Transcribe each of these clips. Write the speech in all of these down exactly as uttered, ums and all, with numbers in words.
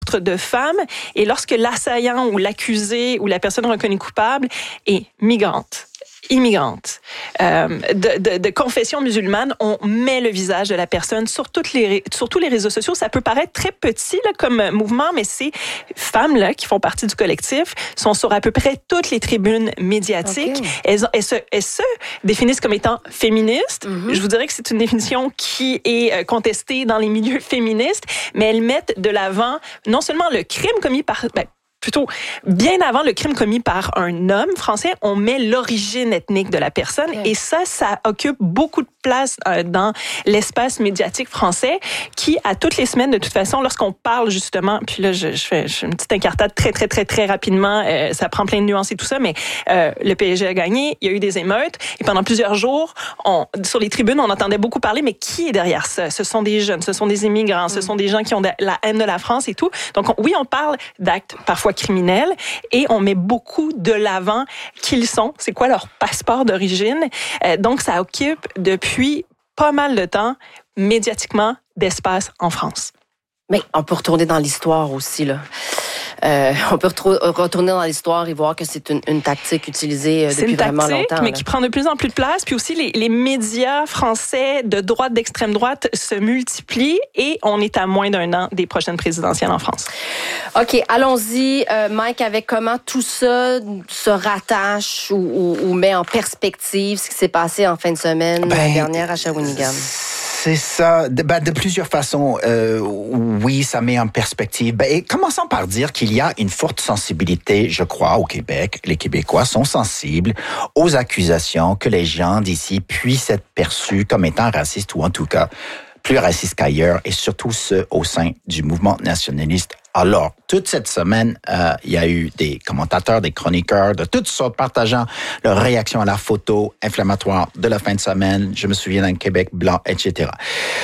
de femmes et lorsque l'assaillant ou l'accusé ou la personne reconnue coupable est migrante, immigrante, euh, de, de, de confession musulmane, on met le visage de la personne sur, toutes les, sur tous les réseaux sociaux. Ça peut paraître très petit là, comme mouvement, mais ces femmes-là qui font partie du collectif sont sur à peu près toutes les tribunes médiatiques. Okay. Elles, elles, se, elles se définissent comme étant féministes. Mm-hmm. Je vous dirais que c'est une définition qui est contestée dans les milieux féministes, mais elles mettent de l'avant non seulement le crime commis par... Ben, plutôt, bien avant le crime commis par un homme français, on met l'origine ethnique de la personne. Okay. Et ça, ça occupe beaucoup de place euh, dans l'espace médiatique français qui, à toutes les semaines, de toute façon, lorsqu'on parle justement, puis là, je, je, fais, je fais une petite incartade très, très, très, très rapidement, euh, ça prend plein de nuances et tout ça, mais euh, le P S G a gagné, il y a eu des émeutes, et pendant plusieurs jours, on, sur les tribunes, on entendait beaucoup parler, mais qui est derrière ça? Ce sont des jeunes, ce sont des immigrants, mm. ce sont des gens qui ont de la haine de la France et tout. Donc, on, oui, on parle d'actes parfois criminels, et on met beaucoup de l'avant qui ils sont, c'est quoi leur passeport d'origine. Euh, donc, ça occupe depuis pas mal de temps, médiatiquement, d'espace en France. Mais on peut retourner dans l'histoire aussi, là. Euh, on peut retro- retourner dans l'histoire et voir que c'est une, une tactique utilisée depuis c'est une vraiment tactique, longtemps. Mais là. qui prend de plus en plus de place. Puis aussi, les, les médias français de droite, d'extrême droite se multiplient et on est à moins d'un an des prochaines présidentielles en France. OK, allons-y, euh, Mike, avec comment tout ça se rattache ou, ou, ou met en perspective ce qui s'est passé en fin de semaine ben, dernière à Shawinigan. C'est ça, de, ben, de plusieurs façons. Euh, oui, ça met en perspective. Ben, et commençons par dire qu'il y a une forte sensibilité, je crois, au Québec. Les Québécois sont sensibles aux accusations que les gens d'ici puissent être perçus comme étant racistes ou en tout cas plus racistes qu'ailleurs, et surtout ceux au sein du mouvement nationaliste. Alors, toute cette semaine, euh, il y a eu des commentateurs, des chroniqueurs de toutes sortes partageant leur réaction à la photo inflammatoire de la fin de semaine. Je me souviens d'un Québec blanc, et cetera.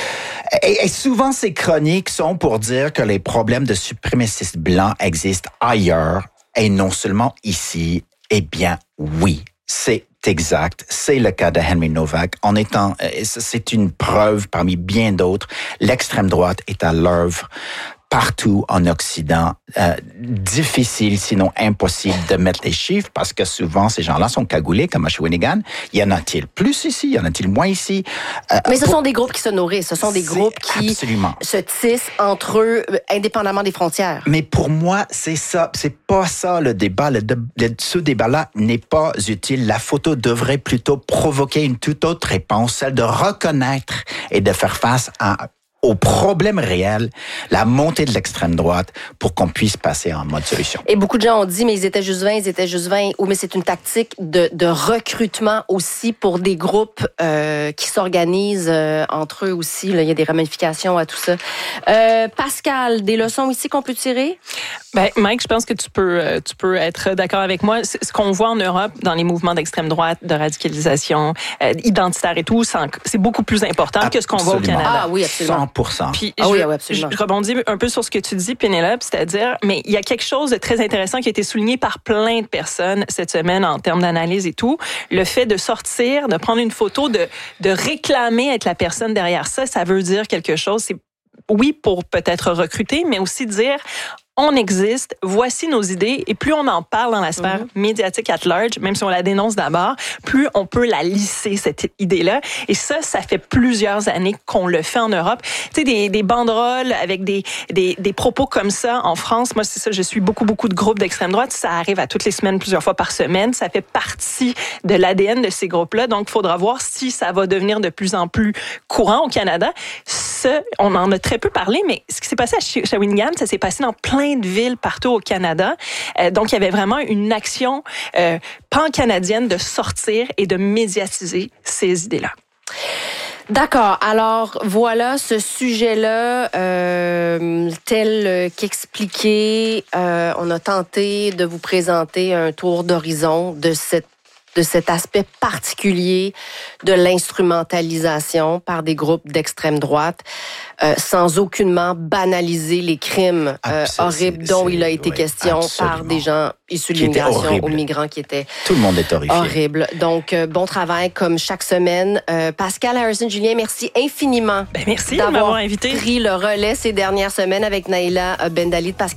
Et, et souvent, ces chroniques sont pour dire que les problèmes de suprémacistes blancs existent ailleurs et non seulement ici. Eh bien, oui, c'est exact. C'est le cas de Henry Novak. En étant, c'est une preuve parmi bien d'autres. L'extrême droite est à l'œuvre partout en Occident. Euh, difficile, sinon impossible de mettre les chiffres parce que souvent, ces gens-là sont cagoulés comme à Shawinigan. Y en a-t-il plus ici? Y en a-t-il moins ici? Euh, Mais ce pour... sont des groupes qui se nourrissent. Ce sont des groupes qui absolument. se tissent entre eux, indépendamment des frontières. Mais pour moi, c'est ça. C'est pas ça le débat. Le, le, ce débat-là n'est pas utile. La photo devrait plutôt provoquer une toute autre réponse, celle de reconnaître et de faire face à au problème réel, la montée de l'extrême droite, pour qu'on puisse passer en mode solution. Et beaucoup de gens ont dit, mais ils étaient juste vingt, ils étaient juste vingt. Ou mais c'est une tactique de, de recrutement aussi pour des groupes euh, qui s'organisent euh, entre eux aussi. Là, il y a des ramifications à tout ça. Euh, Pascal, des leçons ici qu'on peut tirer? Ben, Mike, je pense que tu peux, tu peux être d'accord avec moi. C'est ce qu'on voit en Europe dans les mouvements d'extrême droite, de radicalisation, euh, identitaire et tout, c'est beaucoup plus important absolument. Que ce qu'on voit au Canada. Ah oui, absolument. cent pour cent. Puis ah je, oui, oui, absolument. je rebondis un peu sur ce que tu dis, Pénélope, c'est-à-dire, mais il y a quelque chose de très intéressant qui a été souligné par plein de personnes cette semaine en termes d'analyse et tout. Le fait de sortir, de prendre une photo, de, de réclamer être la personne derrière ça, ça veut dire quelque chose. C'est oui, pour peut-être recruter, mais aussi dire on existe, voici nos idées, et plus on en parle dans la sphère mm-hmm. médiatique at large, même si on la dénonce d'abord, plus on peut la lisser, cette idée-là. Et ça, ça fait plusieurs années qu'on le fait en Europe. Tu sais, des, des banderoles avec des, des, des propos comme ça en France, moi, c'est ça, je suis beaucoup, beaucoup de groupes d'extrême droite, ça arrive à toutes les semaines, plusieurs fois par semaine, ça fait partie de l'A D N de ces groupes-là, donc il faudra voir si ça va devenir de plus en plus courant au Canada. Ça, on en a très peu parlé, mais ce qui s'est passé à Shawinigan, ça s'est passé dans plein de villes partout au Canada. Euh, donc, il y avait vraiment une action euh, pan-canadienne de sortir et de médiatiser ces idées-là. D'accord. Alors, voilà ce sujet-là, euh, tel qu'expliqué. Euh, on a tenté de vous présenter un tour d'horizon de cette de cet aspect particulier de l'instrumentalisation par des groupes d'extrême droite, euh, sans aucunement banaliser les crimes euh, ah, horribles c'est, dont c'est, il a été oui, question absolument. Par des gens issus de l'immigration ou migrants qui étaient tout le monde est horrifié. Horrible. Donc, euh, bon travail comme chaque semaine. Euh, Pascal Harrison-Julien, merci infiniment ben merci d'avoir de m'avoir invité. Pris le relais ces dernières semaines avec Naïla Ben Dali de Pascal